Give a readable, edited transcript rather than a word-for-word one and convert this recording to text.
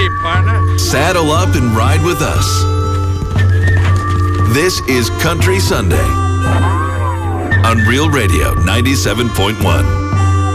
ready, partner. Saddle up and ride with us. This is Country Sunday on Real Radio 97.1.